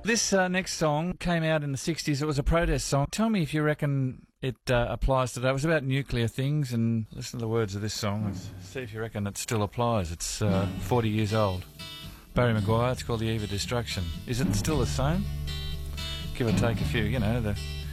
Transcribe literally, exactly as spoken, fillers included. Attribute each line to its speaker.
Speaker 1: This uh, next song came out in the sixties. It was a protest song. Tell me if you reckon it uh, applies today. It was about nuclear things, and listen to the words of this song and see if you reckon it still applies. It's uh, forty years old. Barry Maguire, it's called The Eve of Destruction. Is it still the same? Give or take a few, you know, the